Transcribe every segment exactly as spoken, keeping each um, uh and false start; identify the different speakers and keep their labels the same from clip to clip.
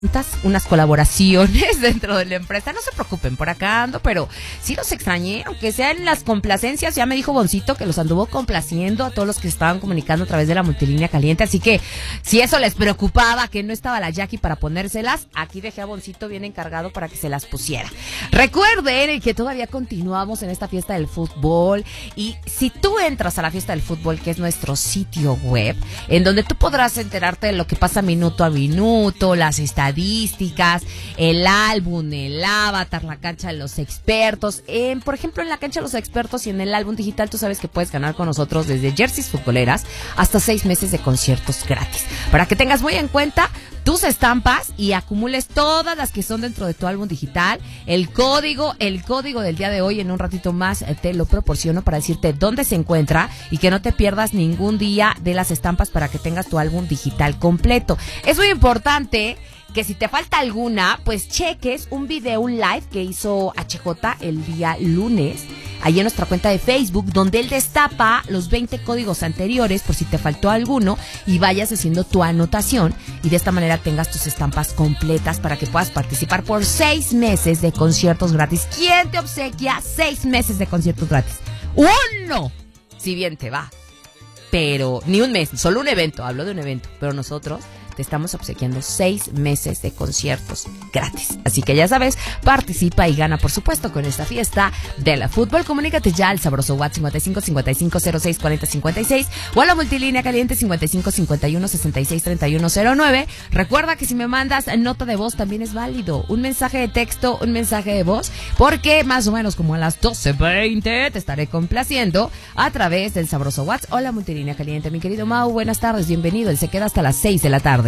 Speaker 1: unas colaboraciones dentro de la empresa. No se preocupen, por acá ando, pero sí los extrañé, aunque sean las complacencias. Ya me dijo Boncito que los anduvo complaciendo a todos los que estaban comunicando a través de la multilínea caliente, así que si eso les preocupaba, que no estaba la Jackie para ponérselas, aquí dejé a Boncito bien encargado para que se las pusiera. Recuerden que todavía continuamos en esta fiesta del fútbol, y si tú entras a la fiesta del fútbol, que es nuestro sitio web, en donde tú podrás enterarte de lo que pasa minuto a minuto, las estadísticas, estadísticas, el álbum, el avatar, la cancha de los expertos. Eh, por ejemplo, en la cancha de los expertos y en el álbum digital, tú sabes que puedes ganar con nosotros desde jerseys futboleras hasta seis meses de conciertos gratis. Para que tengas muy en cuenta tus estampas y acumules todas las que son dentro de tu álbum digital. El código, el código del día de hoy, en un ratito más te lo proporciono para decirte dónde se encuentra y que no te pierdas ningún día de las estampas para que tengas tu álbum digital completo. Es muy importante que si te falta alguna, pues cheques un video, un live que hizo H J el día lunes, ahí en nuestra cuenta de Facebook, donde él destapa los veinte códigos anteriores por si te faltó alguno y vayas haciendo tu anotación y de esta manera tengas tus estampas completas para que puedas participar por seis meses de conciertos gratis. ¿Quién te obsequia seis meses de conciertos gratis? ¡Uno! Si bien te va. Pero ni un mes, solo un evento, hablo de un evento, pero nosotros te estamos obsequiando seis meses de conciertos gratis. Así que ya sabes, participa y gana, por supuesto, con esta fiesta de la fútbol. Comunícate ya al sabroso WhatsApp cincuenta y cinco, cincuenta y cinco, cero seis, cuarenta, cincuenta y seis o a la multilínea caliente cincuenta y cinco, cincuenta y uno, sesenta y seis, treinta y uno cero nueve. Recuerda que si me mandas nota de voz también es válido. Un mensaje de texto, un mensaje de voz, porque más o menos como a las doce veinte te estaré complaciendo a través del sabroso WhatsApp o la multilínea caliente. Mi querido Mau, buenas tardes, bienvenido. Él se queda hasta las seis de la tarde.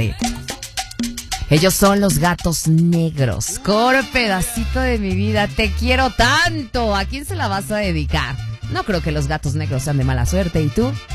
Speaker 1: Ellos son los Gatos Negros. Core, pedacito de mi vida, te quiero tanto. ¿A quién se la vas a dedicar? No creo que los Gatos Negros sean de mala suerte, ¿y tú?